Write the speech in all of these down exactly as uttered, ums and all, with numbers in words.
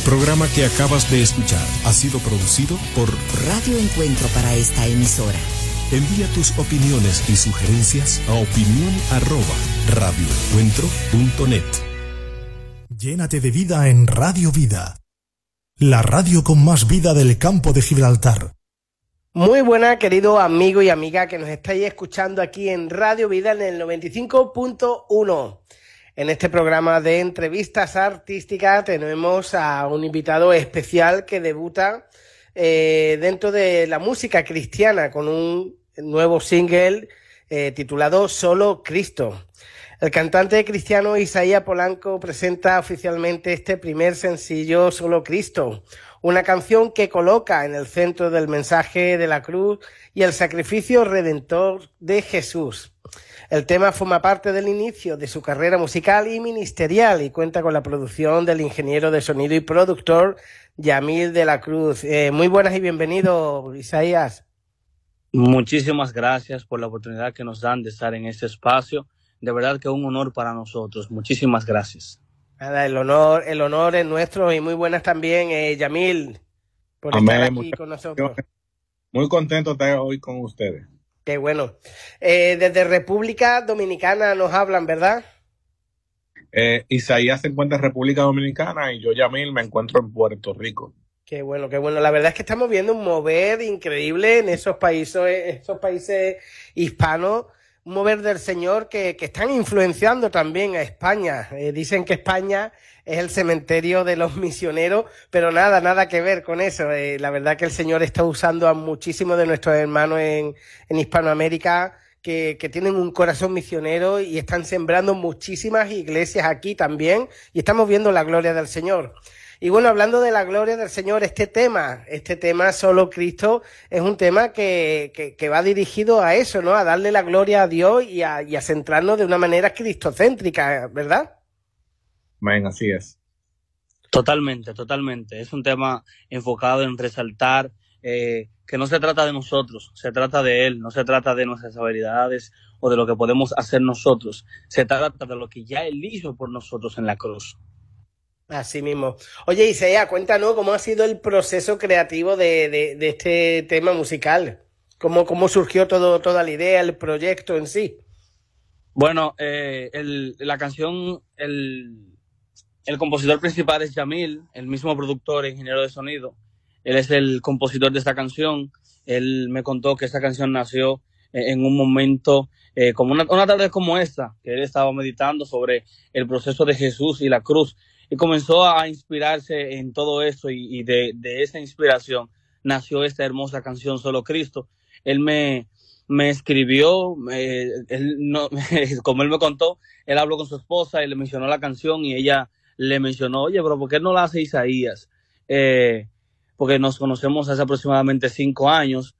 programa que acabas de escuchar ha sido producido por Radio Encuentro para esta emisora. Envía tus opiniones y sugerencias a opinión arroba radioencuentro punto net. Llénate de vida en Radio Vida, la radio con más vida del campo de Gibraltar. Muy buena, querido amigo y amiga que nos estáis escuchando aquí en Radio Vida en el noventa y cinco punto uno. En este programa de entrevistas artísticas tenemos a un invitado especial que debuta eh, dentro de la música cristiana con un nuevo single eh, titulado Solo Cristo. El cantante cristiano Isaías Polanco presenta oficialmente este primer sencillo Solo Cristo, una canción que coloca en el centro del mensaje de la cruz y el sacrificio redentor de Jesús. El tema forma parte del inicio de su carrera musical y ministerial y cuenta con la producción del ingeniero de sonido y productor Yamil de la Cruz. Eh, muy buenas y bienvenido, Isaías. Muchísimas gracias por la oportunidad que nos dan de estar en este espacio. De verdad que es un honor para nosotros. Muchísimas gracias. Nada, el honor, el honor es nuestro y muy buenas también, eh, Yamil, por Amén. estar aquí Muchas con nosotros. Muy contento de estar hoy con ustedes. Qué bueno. Eh, desde República Dominicana nos hablan, ¿verdad? Eh, Isaías se encuentra en República Dominicana y yo, Yamil, me encuentro en Puerto Rico. Qué bueno, qué bueno. La verdad es que estamos viendo un mover increíble en esos países, esos países hispanos, un mover del Señor que, que están influenciando también a España. Eh, dicen que España es el cementerio de los misioneros, pero nada, nada que ver con eso. Eh, la verdad que el Señor está usando a muchísimos de nuestros hermanos en, en Hispanoamérica que, que tienen un corazón misionero y están sembrando muchísimas iglesias aquí también y estamos viendo la gloria del Señor. Y bueno, hablando de la gloria del Señor, este tema, este tema Solo Cristo, es un tema que, que, que va dirigido a eso, ¿no? A darle la gloria a Dios y a, y a centrarnos de una manera cristocéntrica, ¿verdad? Amén, así es. Totalmente, totalmente. Es un tema enfocado en resaltar eh, que no se trata de nosotros, se trata de Él, no se trata de nuestras habilidades o de lo que podemos hacer nosotros. Se trata de lo que ya Él hizo por nosotros en la cruz. Así mismo. Oye, Isaías, cuéntanos cómo ha sido el proceso creativo de, de, de este tema musical. ¿Cómo, cómo surgió todo, toda la idea, el proyecto en sí? Bueno, eh, el, la canción, el, el compositor principal es Yamil, el mismo productor e ingeniero de sonido. Él es el compositor de esta canción. Él me contó que esta canción nació eh, en un momento, eh, como una, una tarde como esta, que él estaba meditando sobre el proceso de Jesús y la cruz. Y comenzó a inspirarse en todo esto y, y de, de esa inspiración nació esta hermosa canción Solo Cristo. Él me, me escribió, eh, él no, como él me contó, él habló con su esposa y le mencionó la canción y ella le mencionó, oye, pero ¿por qué no la hace Isaías? Eh, porque nos conocemos hace aproximadamente cinco años.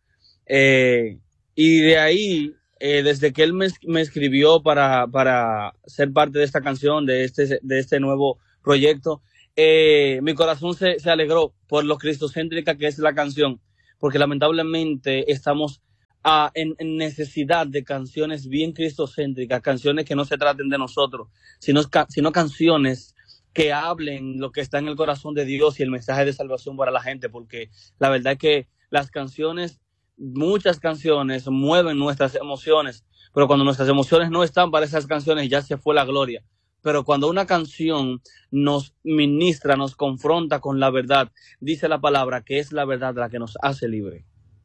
Eh, y de ahí, eh, desde que él me, me escribió para, para ser parte de esta canción, de este, de este nuevo proyecto, eh, mi corazón se, se alegró por lo cristocéntrica que es la canción, porque lamentablemente estamos a, en, en necesidad de canciones bien cristocéntricas, canciones que no se traten de nosotros, sino, sino canciones que hablen lo que está en el corazón de Dios y el mensaje de salvación para la gente, porque la verdad es que las canciones, muchas canciones mueven nuestras emociones, pero cuando nuestras emociones no están para esas canciones ya se fue la gloria. Pero cuando una canción nos ministra, nos confronta con la verdad, dice la palabra que es la verdad la que nos hace libre.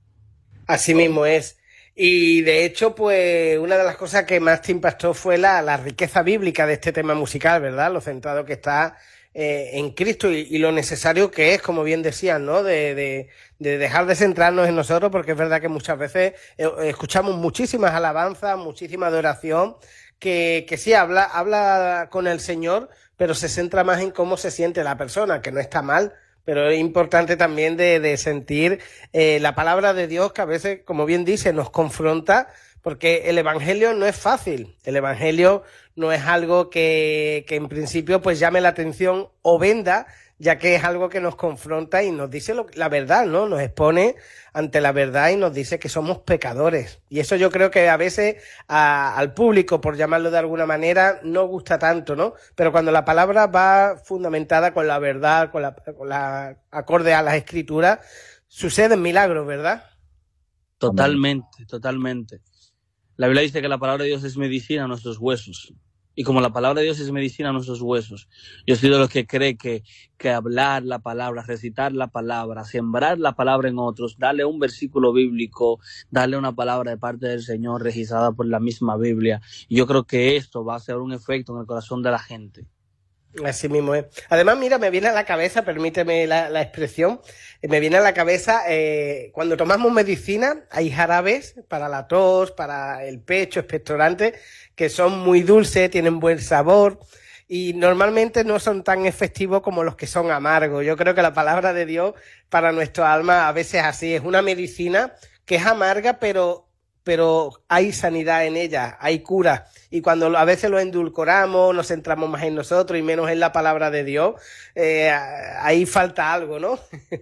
Así mismo es. Y de hecho, pues una de las cosas que más te impactó fue la, la riqueza bíblica de este tema musical, ¿verdad? Lo centrado que está eh, en Cristo y, y lo necesario que es, como bien decían, ¿no? De, de, de dejar de centrarnos en nosotros, porque es verdad que muchas veces eh, escuchamos muchísimas alabanzas, muchísima adoración, que, que sí habla, habla con el Señor, pero se centra más en cómo se siente la persona, que no está mal, pero es importante también de, de sentir eh, la palabra de Dios, que a veces, como bien dice, nos confronta, porque el Evangelio no es fácil, el Evangelio no es algo que, que en principio pues llame la atención o venda, ya que es algo que nos confronta y nos dice lo, la verdad, ¿no? Nos expone ante la verdad y nos dice que somos pecadores. Y eso yo creo que a veces a, al público, por llamarlo de alguna manera, no gusta tanto, ¿no? Pero cuando la palabra va fundamentada con la verdad, con la, con la acorde a las escrituras, suceden milagros, ¿verdad? Totalmente, totalmente. La Biblia dice que la palabra de Dios es medicina a nuestros huesos. Y como la palabra de Dios es medicina a nuestros huesos, yo soy de los que cree que, que hablar la palabra, recitar la palabra, sembrar la palabra en otros, darle un versículo bíblico, darle una palabra de parte del Señor registrada por la misma Biblia. Y yo creo que esto va a hacer un efecto en el corazón de la gente. Así mismo es. Además, mira, me viene a la cabeza, permíteme la, la expresión, me viene a la cabeza, eh, cuando tomamos medicina, hay jarabes para la tos, para el pecho, expectorante, que son muy dulces, tienen buen sabor y normalmente no son tan efectivos como los que son amargos. Yo creo que la palabra de Dios para nuestra alma a veces así, es una medicina que es amarga, pero pero hay sanidad en ella, hay cura. Y cuando a veces lo endulcoramos, nos centramos más en nosotros y menos en la palabra de Dios, eh, ahí falta algo, ¿no?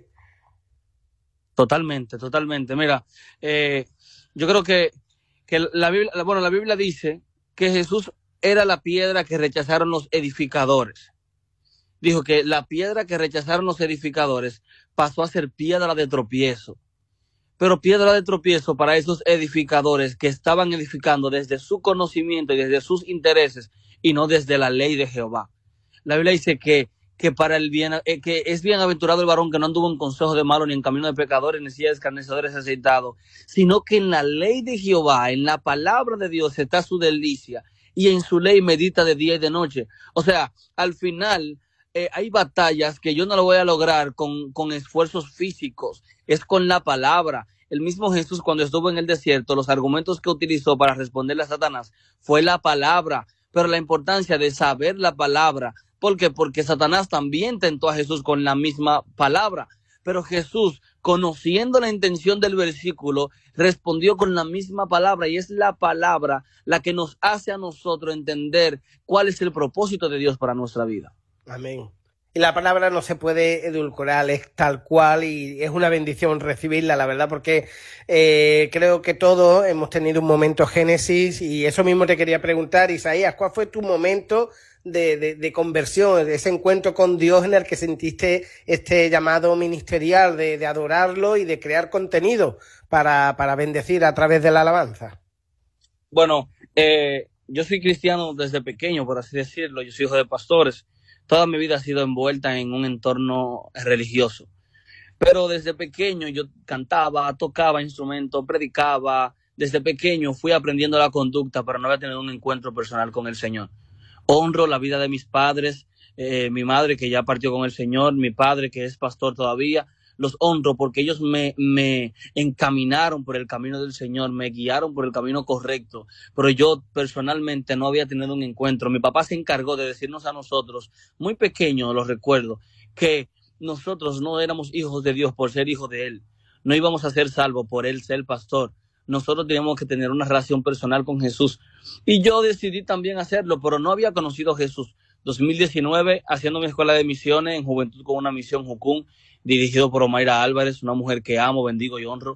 Totalmente, totalmente. Mira, eh, yo creo que, que la Biblia, bueno, la Biblia dice que Jesús era la piedra que rechazaron los edificadores. Dijo que la piedra que rechazaron los edificadores pasó a ser piedra de tropiezo. Pero piedra de tropiezo para esos edificadores que estaban edificando desde su conocimiento y desde sus intereses y no desde la ley de Jehová. La Biblia dice que, que para el bien, eh, que es bienaventurado el varón que no anduvo en consejo de malo ni en camino de pecadores ni silla de escarnecedores aceitados, sino que en la ley de Jehová, en la palabra de Dios está su delicia y en su ley medita de día y de noche. O sea, al final eh, hay batallas que yo no lo voy a lograr con, con esfuerzos físicos, es con la palabra. El mismo Jesús, cuando estuvo en el desierto, los argumentos que utilizó para responderle a Satanás fue la palabra, pero la importancia de saber la palabra. ¿Por qué? Porque Satanás también tentó a Jesús con la misma palabra, pero Jesús, conociendo la intención del versículo, respondió con la misma palabra, y es la palabra la que nos hace a nosotros entender cuál es el propósito de Dios para nuestra vida. Amén. Y la palabra no se puede edulcorar, es tal cual y es una bendición recibirla, la verdad, porque eh, creo que todos hemos tenido un momento Génesis y eso mismo te quería preguntar, Isaías, ¿cuál fue tu momento de, de, de conversión, de ese encuentro con Dios en el que sentiste este llamado ministerial de, de adorarlo y de crear contenido para, para bendecir a través de la alabanza? Bueno, eh, yo soy cristiano desde pequeño, por así decirlo, yo soy hijo de pastores. Toda mi vida ha sido envuelta en un entorno religioso. Pero desde pequeño yo cantaba, tocaba instrumentos, predicaba. Desde pequeño fui aprendiendo la conducta, pero no había tenido un encuentro personal con el Señor. Honro la vida de mis padres, eh, mi madre que ya partió con el Señor, mi padre que es pastor todavía. Los honro porque ellos me, me encaminaron por el camino del Señor, me guiaron por el camino correcto, pero yo personalmente no había tenido un encuentro. Mi papá se encargó de decirnos a nosotros, muy pequeños, lo recuerdo, que nosotros no éramos hijos de Dios por ser hijos de Él, no íbamos a ser salvos por Él ser pastor. Nosotros teníamos que tener una relación personal con Jesús. Y yo decidí también hacerlo, pero no había conocido a Jesús. dos mil diecinueve, haciendo mi escuela de misiones en Juventud con una Misión Jucún, dirigido por Omaira Álvarez, una mujer que amo, bendigo y honro.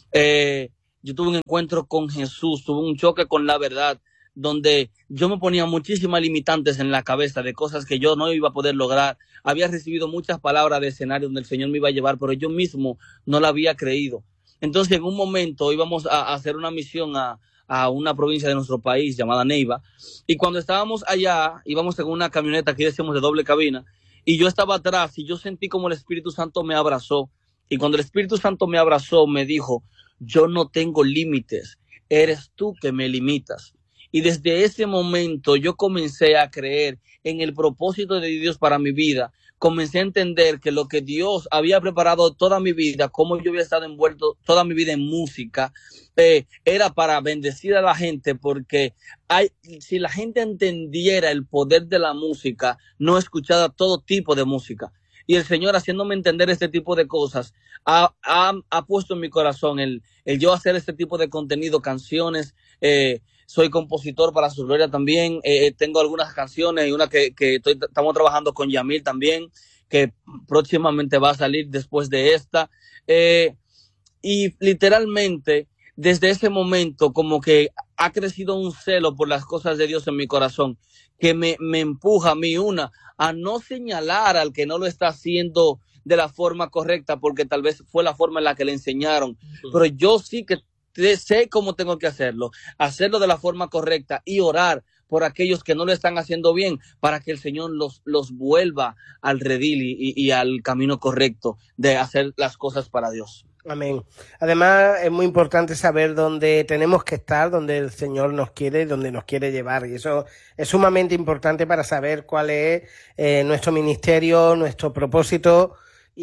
Eh, yo tuve un encuentro con Jesús, tuve un choque con la verdad, donde yo me ponía muchísimas limitantes en la cabeza de cosas que yo no iba a poder lograr. Había recibido muchas palabras de escenario donde el Señor me iba a llevar, pero yo mismo no la había creído. Entonces, en un momento íbamos a, a hacer una misión a, a una provincia de nuestro país llamada Neiva, y cuando estábamos allá, íbamos en una camioneta, aquí decíamos de doble cabina, y yo estaba atrás y yo sentí como el Espíritu Santo me abrazó. Y cuando el Espíritu Santo me abrazó, me dijo, yo no tengo límites, eres tú que me limitas. Y desde ese momento yo comencé a creer en el propósito de Dios para mi vida. Comencé a entender que lo que Dios había preparado toda mi vida, como yo había estado envuelto toda mi vida en música, eh, era para bendecir a la gente, porque hay, si la gente entendiera el poder de la música, no escuchara todo tipo de música. Y el Señor, haciéndome entender este tipo de cosas, ha, ha, ha puesto en mi corazón el, el yo hacer este tipo de contenido, canciones. Eh, soy compositor para su gloria también. Eh, tengo algunas canciones y una que, que estoy, estamos trabajando con Yamil también, que próximamente va a salir después de esta. Eh, y literalmente, desde ese momento, como que ha crecido un celo por las cosas de Dios en mi corazón, que me, me empuja a mí, una, a no señalar al que no lo está haciendo de la forma correcta, porque tal vez fue la forma en la que le enseñaron, uh-huh. pero yo sí que te, sé cómo tengo que hacerlo, hacerlo de la forma correcta y orar por aquellos que no lo están haciendo bien, para que el Señor los, los vuelva al redil y, y, y al camino correcto de hacer las cosas para Dios. Amén. Además, es muy importante saber dónde tenemos que estar, dónde el Señor nos quiere, dónde nos quiere llevar. Y eso es sumamente importante para saber cuál es eh, nuestro ministerio, nuestro propósito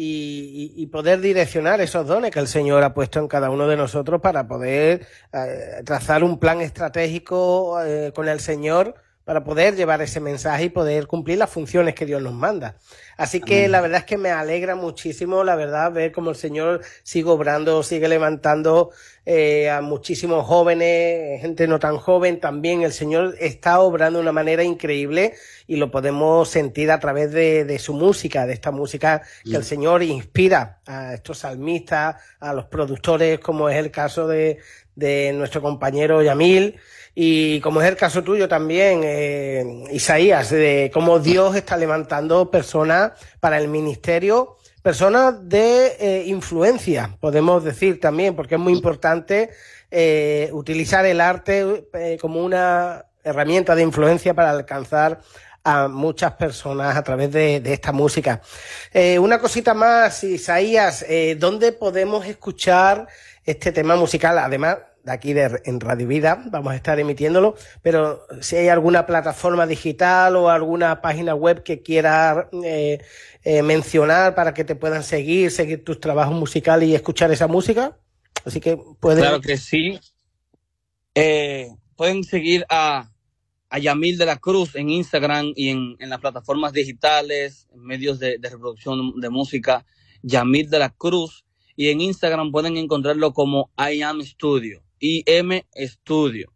y, y, y poder direccionar esos dones que el Señor ha puesto en cada uno de nosotros para poder eh, trazar un plan estratégico eh, con el Señor, para poder llevar ese mensaje y poder cumplir las funciones que Dios nos manda. Así que Amén. La verdad es que me alegra muchísimo, la verdad, ver cómo el Señor sigue obrando, sigue levantando eh, a muchísimos jóvenes, gente no tan joven también. El Señor está obrando de una manera increíble y lo podemos sentir a través de, de su música, de esta música que el Señor inspira a estos salmistas, a los productores, como es el caso de, de nuestro compañero Yamil. Y como es el caso tuyo también, eh, Isaías, de cómo Dios está levantando personas para el ministerio, personas de eh, influencia, podemos decir también, porque es muy importante eh, utilizar el arte eh, como una herramienta de influencia para alcanzar a muchas personas a través de, de esta música. Eh, una cosita más, Isaías, eh, ¿dónde podemos escuchar este tema musical? Además, de aquí de, en Radio Vida vamos a estar emitiéndolo, pero si hay alguna plataforma digital o alguna página web que quieras eh, eh, mencionar para que te puedan seguir, seguir tus trabajos musicales y escuchar esa música, así que pueden... Claro que sí. Eh, pueden seguir a, a Yamil de la Cruz en Instagram y en, en las plataformas digitales, en medios de, de reproducción de música, Yamil de la Cruz, y en Instagram pueden encontrarlo como I Am Studio. I M Studio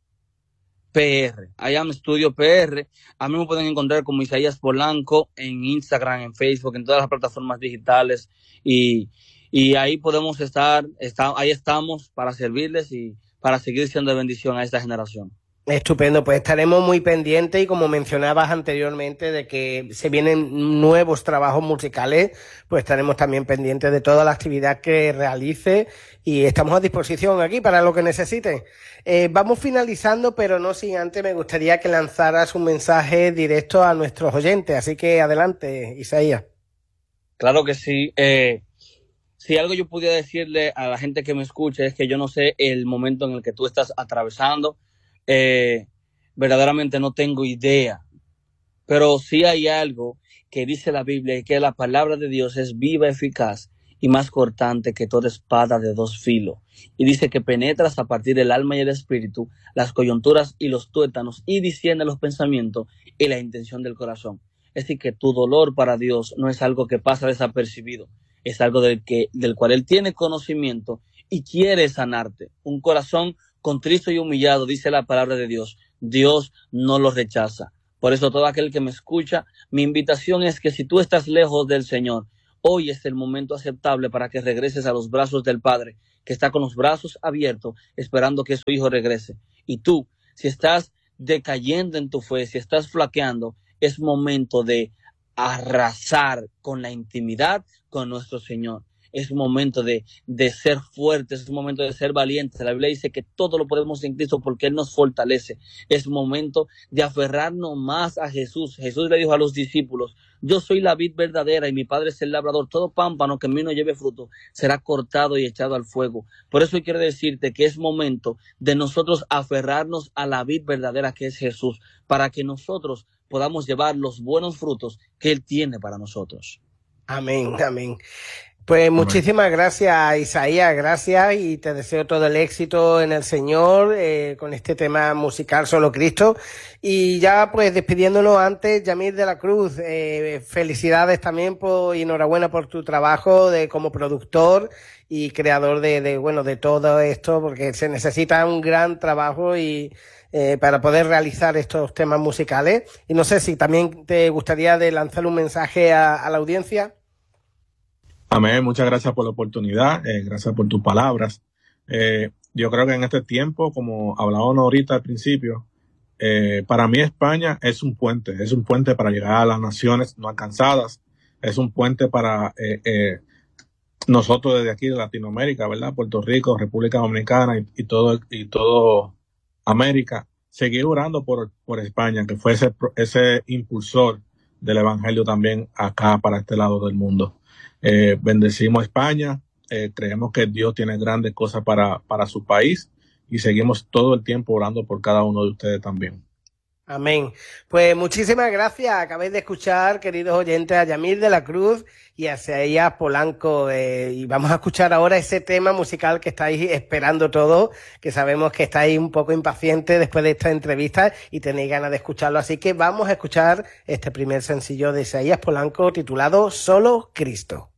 P R, I Am Studio P R. A mí me pueden encontrar como Isaías Polanco en Instagram, en Facebook, en todas las plataformas digitales, y, y ahí podemos estar, está, ahí estamos para servirles y para seguir siendo de bendición a esta generación. Estupendo, pues estaremos muy pendientes y como mencionabas anteriormente de que se vienen nuevos trabajos musicales, pues estaremos también pendientes de toda la actividad que realice y estamos a disposición aquí para lo que necesiten. Eh, vamos finalizando, pero no sin antes me gustaría que lanzaras un mensaje directo a nuestros oyentes, así que adelante, Isaías. Claro que sí. Eh, si algo yo pudiera decirle a la gente que me escuche es que yo no sé el momento en el que tú estás atravesando. Eh, verdaderamente no tengo idea, pero sí hay algo que dice la Biblia, y que la palabra de Dios es viva, eficaz y más cortante que toda espada de dos filos, y dice que penetra hasta partir el alma y el espíritu, las coyunturas y los tuétanos, y discierne los pensamientos y la intención del corazón. Es decir, que tu dolor para Dios no es algo que pasa desapercibido, es algo del, que, del cual Él tiene conocimiento y quiere sanarte. Un corazón contrito y humillado, dice la palabra de Dios, Dios no lo rechaza. Por eso todo aquel que me escucha, mi invitación es que si tú estás lejos del Señor, hoy es el momento aceptable para que regreses a los brazos del Padre, que está con los brazos abiertos, esperando que su Hijo regrese. Y tú, si estás decayendo en tu fe, si estás flaqueando, es momento de arrasar con la intimidad con nuestro Señor. Es un momento de, de ser fuertes, es un momento de ser valientes. La Biblia dice que todo lo podemos en Cristo porque Él nos fortalece. Es un momento de aferrarnos más a Jesús. Jesús le dijo a los discípulos, yo soy la vid verdadera y mi Padre es el labrador. Todo pámpano que en mí no lleve fruto será cortado y echado al fuego. Por eso quiero decirte que es momento de nosotros aferrarnos a la vid verdadera que es Jesús, para que nosotros podamos llevar los buenos frutos que Él tiene para nosotros. Amén, amén. Pues muchísimas gracias, Isaías, gracias, y te deseo todo el éxito en el Señor eh, con este tema musical Solo Cristo. Y ya pues despidiéndonos antes, Yamil de la Cruz, eh, felicidades también por, y enhorabuena por tu trabajo de como productor y creador de, de bueno de todo esto, porque se necesita un gran trabajo y eh, para poder realizar estos temas musicales. Y no sé si también te gustaría de lanzar un mensaje a, a la audiencia. Amén, muchas gracias por la oportunidad, eh, gracias por tus palabras. Eh, yo creo que en este tiempo, como hablábamos ahorita al principio, eh, para mí España es un puente, es un puente para llegar a las naciones no alcanzadas, es un puente para eh, eh, nosotros desde aquí de Latinoamérica, ¿verdad? Puerto Rico, República Dominicana y, y todo y todo América, seguir orando por, por España, que fue ese, ese impulsor del evangelio también acá para este lado del mundo. Eh, bendecimos a España, eh, creemos que Dios tiene grandes cosas para, para su país y seguimos todo el tiempo orando por cada uno de ustedes también. Amén. Pues muchísimas gracias. Acabéis de escuchar, queridos oyentes, a Yamil de la Cruz y a Isaías Polanco. Eh, y vamos a escuchar ahora ese tema musical que estáis esperando todos, que sabemos que estáis un poco impacientes después de esta entrevista y tenéis ganas de escucharlo. Así que vamos a escuchar este primer sencillo de Isaías Polanco titulado Solo Cristo.